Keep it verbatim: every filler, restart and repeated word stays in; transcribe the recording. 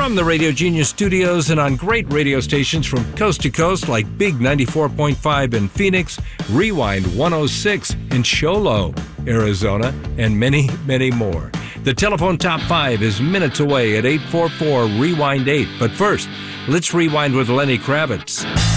From the Radio Genius studios and on great radio stations from coast to coast like Big ninety-four point five in Phoenix, Rewind one oh six in Show Low, Arizona, and many, many more. The telephone top five is minutes away at eight four four, rewind eight. But first, let's rewind with Lenny Kravitz.